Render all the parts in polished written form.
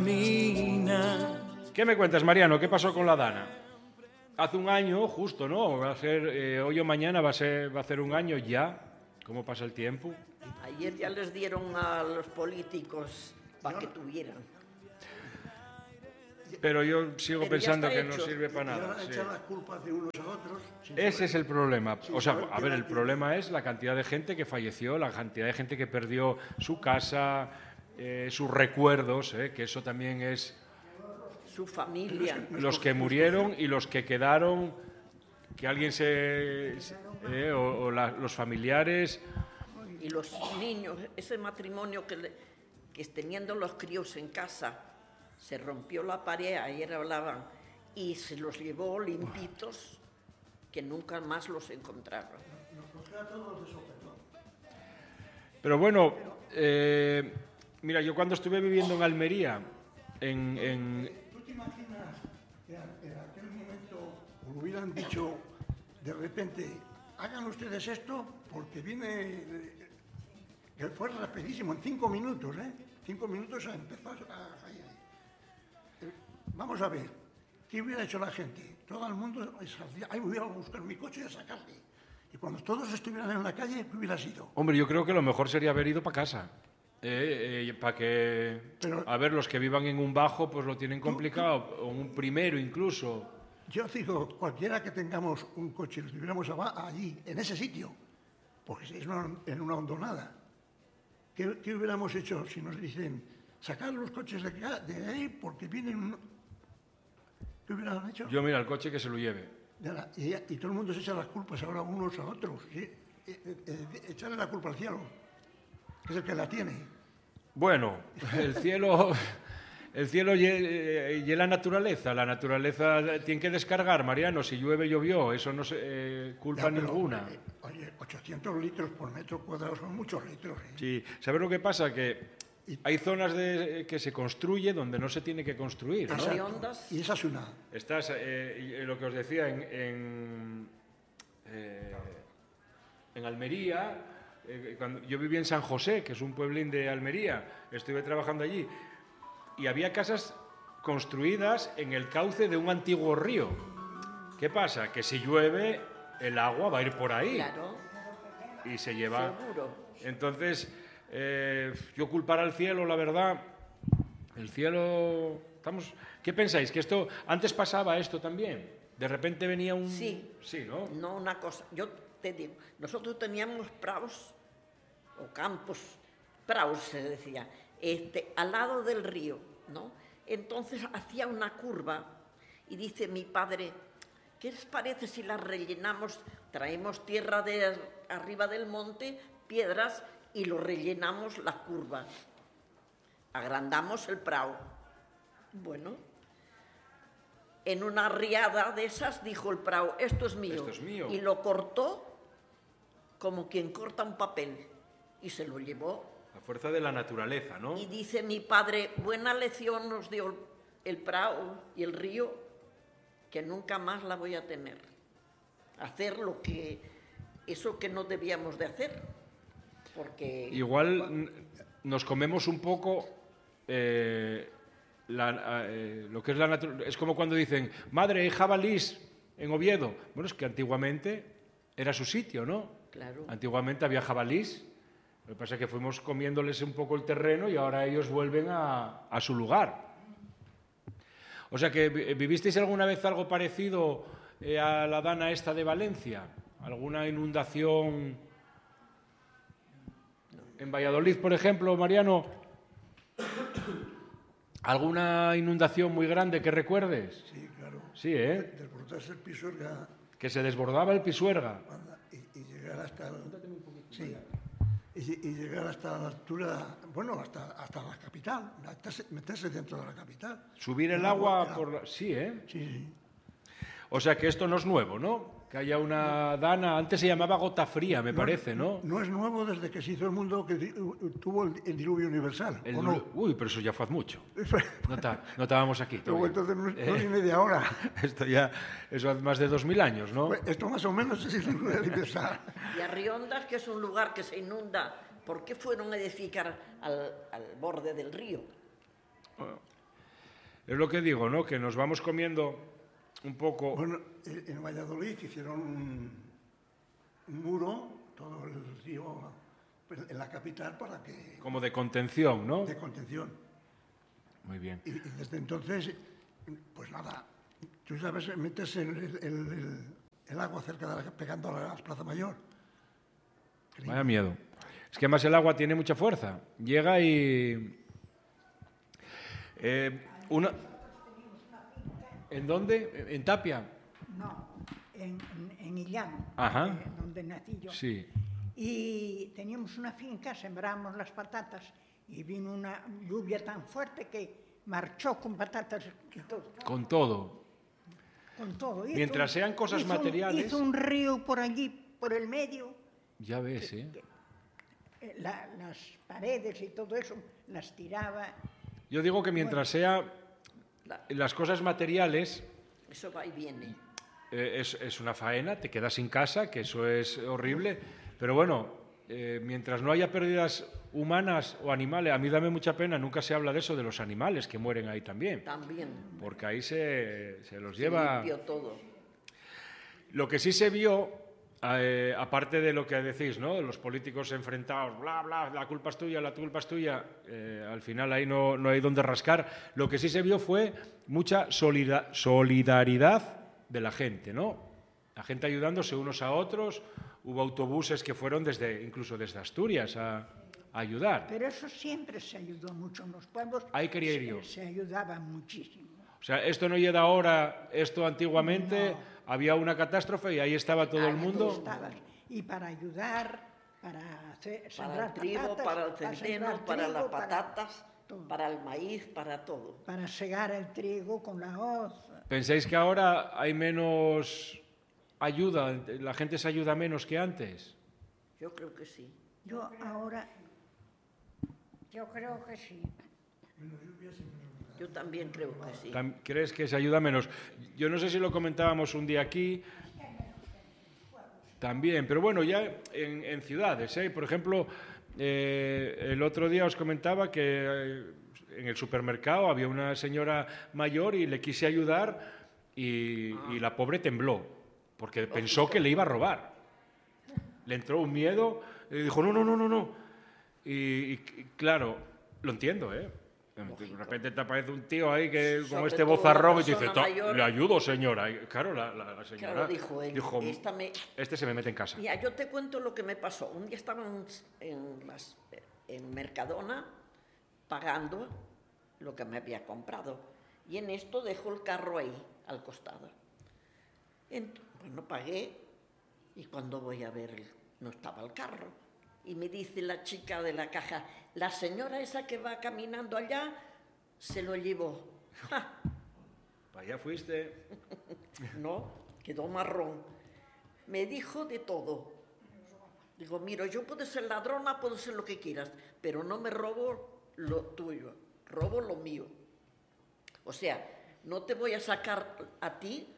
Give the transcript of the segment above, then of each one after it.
camina. ¿Qué me cuentas, Mariano? ¿Qué pasó con la Dana? Hace un año, justo, ¿no? Va a ser, hoy o mañana va a hacer un año ya. ¿Cómo pasa el tiempo? Ayer ya les dieron a los políticos para que tuvieran. Pero yo sigo Pero pensando que hecho. no sirve para Y nada. ahora Sí. echan las culpas de unos a otros. Ese es el problema. O sea, saber a qué ver, el edad problema es la cantidad de gente que falleció, la cantidad de gente que perdió su casa, sus recuerdos, que eso también es Su familia. los que murieron y los que quedaron, que alguien los familiares. Y los niños, ese matrimonio que teniendo los críos en casa, se rompió la pared, ayer hablaban, y se los llevó limpitos, que nunca más los encontraron. Pero bueno, mira, yo cuando estuve viviendo en Almería, ¿Tú te imaginas que en aquel momento os hubieran dicho de repente, hagan ustedes esto porque viene, que fue rapidísimo, en 5 minutos, 5 minutos empezó a fallar. Vamos a ver, ¿qué hubiera hecho la gente? Todo el mundo saldría, ahí voy a buscar mi coche y a sacarle. Y cuando todos estuvieran en la calle, ¿qué hubiera sido? hombre, yo creo que lo mejor sería haber ido para casa. Para que, a ver, los que vivan en un bajo, pues lo tienen complicado, o un primero incluso. Yo digo, cualquiera que tengamos un coche y lo tuviéramos allí, en ese sitio, porque si es en una hondonada, ¿qué hubiéramos hecho si nos dicen, sacar los coches de ahí porque vienen... ¿Qué hubieran hecho? Yo, mira, el coche que se lo lleve. Y todo el mundo se echa las culpas ahora unos a otros. ¿Sí? Echarle la culpa al cielo, que es el que la tiene. Bueno, el cielo y la naturaleza. La naturaleza tiene que descargar, Mariano. Si llueve, llovió. Eso no es culpa ninguna. Oye, 800 litros por metro cuadrado son muchos litros. Sí, ¿sabes lo que pasa? Que hay zonas que se construye donde no se tiene que construir, ¿no? Riondas. Y esa es una. Estás, lo que os decía, en Almería, cuando yo vivía en San José, que es un pueblín de Almería, estuve trabajando allí, y había casas construidas en el cauce de un antiguo río. ¿Qué pasa? Que si llueve, el agua va a ir por ahí. Claro. Y se lleva... Seguro. Entonces, yo culpar al cielo, la verdad, el cielo... ¿Qué pensáis? ¿Que esto antes pasaba esto también? ¿De repente venía un...? Sí. Sí, ¿no? No una cosa. Yo te digo, nosotros teníamos praos o campos, praos se decía, al lado del río, ¿no? Entonces hacía una curva y dice mi padre, ¿qué les parece si la rellenamos? Traemos tierra de arriba del monte, piedras, y lo rellenamos la curva. Agrandamos el prao. Bueno, en una riada de esas dijo el prao, esto es mío. Esto es mío. Y lo cortó como quien corta un papel y se lo llevó. La fuerza de la naturaleza, ¿no? Y dice mi padre, buena lección nos dio el prao y el río, que nunca más la voy a tener. Hacer eso que no debíamos de hacer. Porque... Igual nos comemos un poco lo que es la naturaleza. Es como cuando dicen, madre, hay jabalís en Oviedo. Bueno, es que antiguamente era su sitio, ¿no? Claro. Antiguamente había jabalís. Lo que pasa es que fuimos comiéndoles un poco el terreno y ahora ellos vuelven a su lugar. O sea que, ¿vivisteis alguna vez algo parecido a la Dana esta de Valencia? ¿Alguna inundación en Valladolid, por ejemplo, Mariano? ¿Alguna inundación muy grande que recuerdes? Sí, claro. Sí, ¿eh? Desbordarse el Pisuerga. Que se desbordaba el Pisuerga. Y llegar hasta sí. Y llegar hasta la altura, bueno, hasta la capital, meterse dentro de la capital. Subir el agua por... Sí, ¿eh? Sí. O sea que esto no es nuevo, ¿no? Que haya una Dana... Antes se llamaba Gota Fría, me parece, ¿no? No es nuevo desde que se hizo el mundo, que tuvo el diluvio universal. ¿O no? Uy, pero eso ya fue hace mucho. No estábamos aquí Luego, todavía. entonces no viene de ahora. Eso hace más de 2000 años, ¿no? Pues esto más o menos es el diluvio universal. Y a Riondas, que es un lugar que se inunda, ¿por qué fueron a edificar al borde del río? Es lo que digo, ¿no? Que nos vamos comiendo un poco... Bueno, en Valladolid hicieron un muro, todo el río, en la capital para que... Como de contención, ¿no? De contención. Muy bien. Y desde entonces, pues nada, tú sabes, metes el agua cerca pegando a la Plaza Mayor. Vaya miedo. Es que además el agua tiene mucha fuerza. Llega y... ¿En dónde? ¿En Tapia? No, en Illán, Ajá. donde nací yo. Sí. Y teníamos una finca, sembrábamos las patatas y vino una lluvia tan fuerte que marchó con patatas y todo. Con todo. Con todo. Mientras sean cosas materiales... Hizo un río por allí, por el medio. Ya ves, ¿eh? Las paredes y todo eso las tiraba. Yo digo que mientras sea las cosas materiales... Eso va y viene. Es una faena, te quedas sin casa, que eso es horrible. Pero bueno, mientras no haya pérdidas humanas o animales, a mí dame mucha pena, nunca se habla de eso, de los animales que mueren ahí también. También. Porque ahí se los Se lleva... limpió todo. Lo que sí se vio, aparte de lo que decís, ¿no? Los políticos enfrentados, bla, bla, la culpa es tuya, al final ahí no hay donde rascar. Lo que sí se vio fue mucha solidaridad de la gente, ¿no? La gente ayudándose unos a otros. Hubo autobuses que fueron incluso desde Asturias a ayudar. Pero eso siempre se ayudó mucho en los pueblos. Ahí quería ir yo. Se ayudaba muchísimo. O sea, esto no llega ahora, esto antiguamente había una catástrofe y ahí estaba todo el mundo. Estabas. Y para ayudar, para Para el trigo, para el centeno, para las patatas, para el maíz, para todo. Para segar el trigo con la hoz. ¿Pensáis que ahora hay menos ayuda, la gente se ayuda menos que antes? Yo creo que sí. Yo creo que sí. Yo también creo que sí. ¿Crees que se ayuda menos? Yo no sé si lo comentábamos un día aquí, también, pero bueno, ya en ciudades, ¿eh? Por ejemplo, el otro día os comentaba que en el supermercado había una señora mayor y le quise ayudar y la pobre tembló, porque pensó que le iba a robar. Le entró un miedo y dijo, no. Y claro, lo entiendo, ¿eh? De repente te aparece un tío ahí que con Sobre este todo vozarrón una y te dice, persona mayor. le ayudo, señora. Y claro, la señora Claro, dijo, este se me mete en casa. Mira, yo te cuento lo que me pasó. Un día estábamos en Mercadona pagando lo que me había comprado. Y en esto dejo el carro ahí, al costado. Bueno, pagué y cuando voy a ver, no estaba el carro. Y me dice la chica de la caja, la señora esa que va caminando allá, se lo llevó. ¡Ja! Para allá fuiste. No, quedó marrón. Me dijo de todo. Digo, mira, yo puedo ser ladrona, puedo ser lo que quieras, pero no me robo lo tuyo, robo lo mío. O sea, no te voy a sacar a ti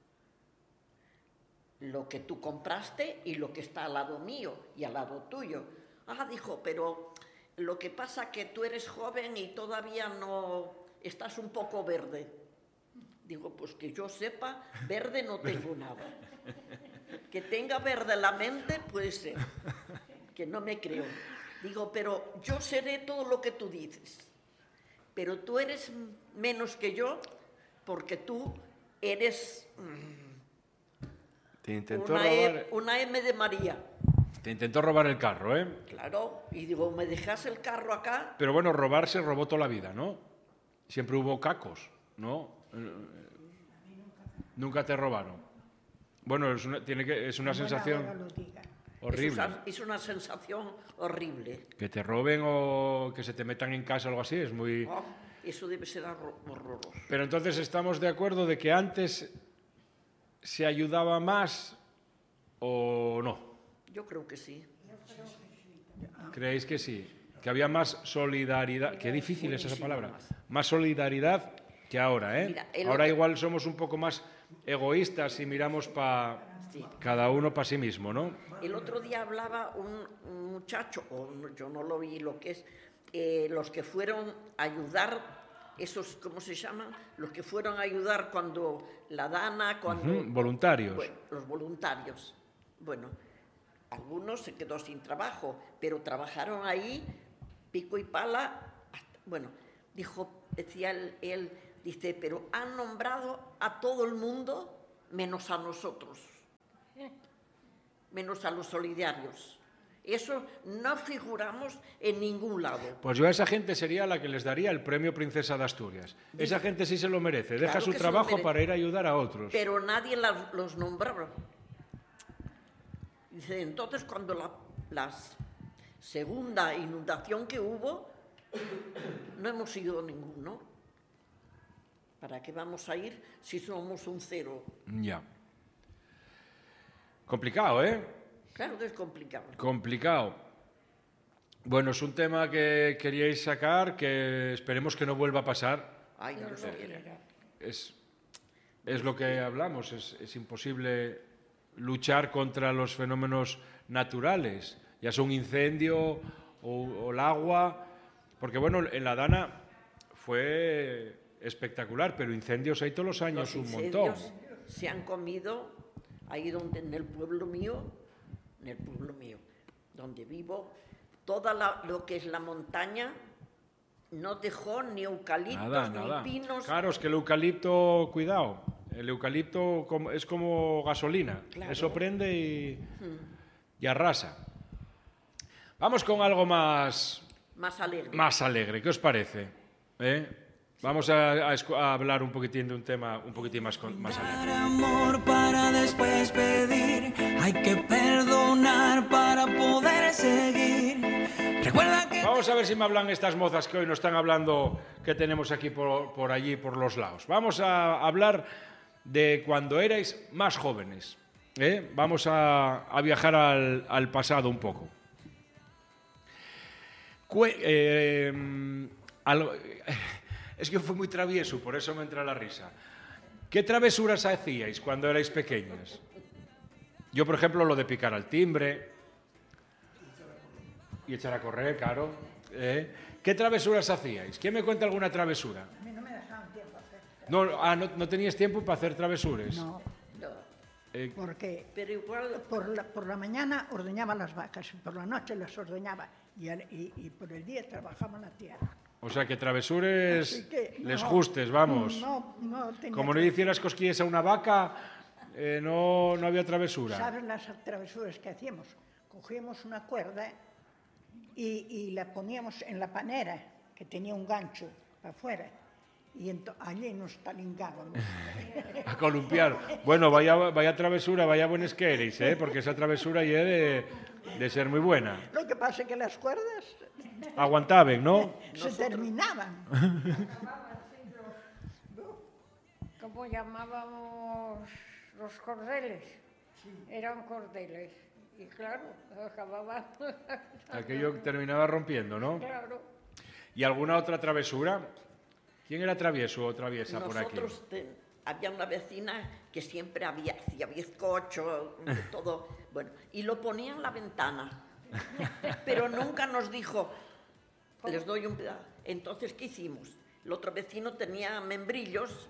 lo que tú compraste y lo que está al lado mío y al lado tuyo. Dijo, pero lo que pasa que tú eres joven y todavía no estás un poco verde. Digo, pues que yo sepa, verde no tengo nada. Que tenga verde la mente, puede ser. Que no me creo. Digo, pero yo seré todo lo que tú dices. Pero tú eres menos que yo porque tú eres... Te intentó una M de María. Te intentó robar el carro, ¿eh? Claro, y digo, ¿me dejas el carro acá? Pero bueno, robar se robó toda la vida, ¿no? Siempre hubo cacos, ¿no? Nunca te robaron. Bueno, es una sensación horrible. Es una sensación horrible. Que te roben o que se te metan en casa o algo así es muy... Eso debe ser horroroso. Pero entonces estamos de acuerdo de que antes se ayudaba más o no. Yo creo que sí. ¿Creéis que sí? Que había más solidaridad. Qué difícil es esa palabra. Más solidaridad que ahora, ¿eh? Mira, ahora igual somos un poco más egoístas y miramos cada uno para sí mismo, ¿no? El otro día hablaba un muchacho, yo no lo vi, lo que es, los que fueron a ayudar esos, ¿cómo se llaman? Los que fueron a ayudar cuando la Dana, cuando... Voluntarios. Bueno, los voluntarios. Bueno, algunos se quedó sin trabajo, pero trabajaron ahí, pico y pala. Bueno, decía él, dice, pero han nombrado a todo el mundo menos a nosotros, menos a los solidarios. Eso no figuramos en ningún lado. Pues yo a esa gente sería la que les daría el premio Princesa de Asturias. Esa gente sí se lo merece, deja su trabajo para ir a ayudar a otros. Pero nadie los nombraba. Dice, entonces cuando la segunda inundación que hubo, no hemos ido ninguno. ¿Para qué vamos a ir si somos un cero? Ya. Complicado, ¿eh? Claro que es complicado. Complicado. Bueno, es un tema que queríais sacar, que esperemos que no vuelva a pasar. Ay, no lo sé. Es lo que hablamos, es imposible luchar contra los fenómenos naturales, ya sea un incendio o el agua, porque bueno, en la Dana fue espectacular, pero incendios hay todos los años un montón. Se han comido ahí donde en el pueblo mío, donde vivo, toda lo que es la montaña no dejó ni eucaliptos nada. ni pinos. Claro, es que el eucalipto, cuidado, el eucalipto es como gasolina, claro. Eso prende y arrasa. Vamos con algo más alegre. Más alegre, ¿qué os parece? Vamos a hablar un poquitín de un tema un poquitín más alegre. Amor para después pedir, hay que perdonar para poder seguir. Recuerda que... Vamos a ver si me hablan estas mozas que hoy nos están hablando, que tenemos aquí por allí, por los lados. Vamos a hablar de cuando erais más jóvenes. Vamos a viajar al pasado un poco. Es que fui muy travieso, por eso me entra la risa. ¿Qué travesuras hacíais cuando erais pequeños? Yo, por ejemplo, lo de picar al timbre y echar a correr, claro. ¿Qué travesuras hacíais? ¿Quién me cuenta alguna travesura? A mí no me dejaban tiempo hacer. ¿No tenías tiempo para hacer travesures? No, porque pero igual... por la mañana ordeñaba las vacas y por la noche las ordeñaba y por el día trabajaba en la tierra. O sea, que travesures les no, justes, vamos. No tenía. Como no hicieras cosquillas a una vaca, no había travesura. ¿Sabes las travesuras que hacíamos? Cogíamos una cuerda y la poníamos en la panera, que tenía un gancho para afuera, y allí nos talingábamos. A columpiar. Bueno, vaya travesura, vaya buenas que eres, porque esa travesura ya de ser muy buena. Lo que pasa es que las cuerdas aguantaban, ¿no? Se terminaban. ¿Cómo llamábamos los cordeles? Eran cordeles. Y claro, acababan. Aquello terminaba rompiendo, ¿no? Claro. ¿Y alguna otra travesura? ¿Quién era travieso o traviesa por aquí? Nosotros había una vecina que siempre hacía bizcocho, todo, bueno, y lo ponía en la ventana, pero nunca nos dijo, les doy un pedazo. Entonces, ¿qué hicimos? El otro vecino tenía membrillos,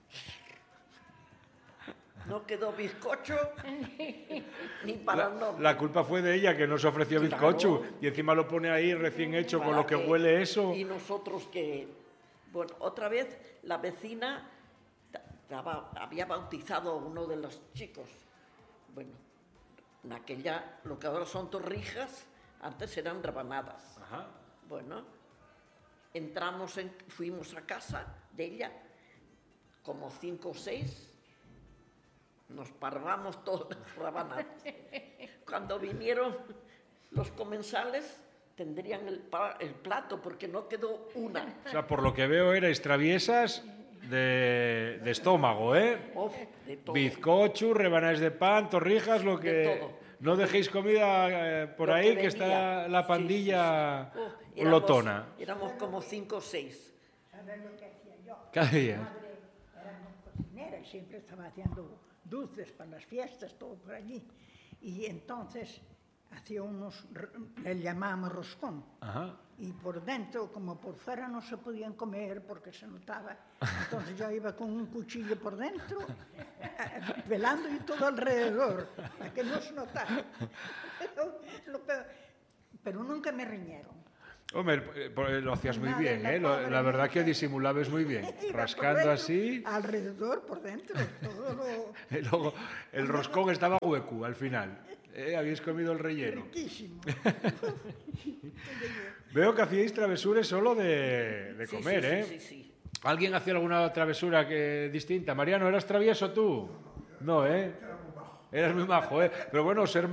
no quedó bizcocho ni para el nombre. La culpa fue de ella, que nos ofreció bizcocho, y encima lo pone ahí recién hecho, con lo que huele eso. Y nosotros que... Bueno, otra vez la vecina había bautizado a uno de los chicos. Bueno, en aquella, lo que ahora son torrijas, antes eran rebanadas. Ajá. Bueno, fuimos a casa de ella, como 5 o 6, nos parvamos todas las rebanadas. Cuando vinieron los comensales, tendrían el plato, porque no quedó una. O sea, por lo que veo, erais traviesas de estómago, De todo. Bizcocho, rebanadas de pan, torrijas, lo que... De todo. No dejéis comida por Lo ahí, que que está la pandilla sí. glotona. Éramos como 5 o 6. ¿Sabes lo que hacía yo? Cada día. Mi madre era cocinera y siempre estaba haciendo dulces para las fiestas, todo por allí. Y entonces hacía le llamábamos roscón. Ajá. Y por dentro, como por fuera no se podían comer porque se notaba, entonces yo iba con un cuchillo por dentro, pelando y todo alrededor, para que no se notara. Pero nunca me riñeron. Hombre, lo hacías muy Nada, bien, ¿eh? La verdad que disimulabas muy bien. Iba Rascando por dentro, así. Alrededor, por dentro, todo lo... Y luego el roscón estaba hueco al final. Habíais comido el relleno. Riquísimo. Veo que hacíais travesuras solo de Sí, comer, sí, ¿eh? sí, sí. ¿Alguien hacía alguna travesura distinta? Mariano, ¿eras travieso tú? No, ¿eh? Eras muy majo, ¿eh? Pero bueno, ser